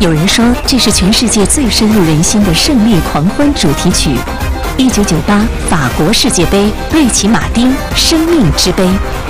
有人说这是全世界最深入人心的胜利狂欢主题曲。1998法国世界杯，瑞奇马丁《生命之杯》。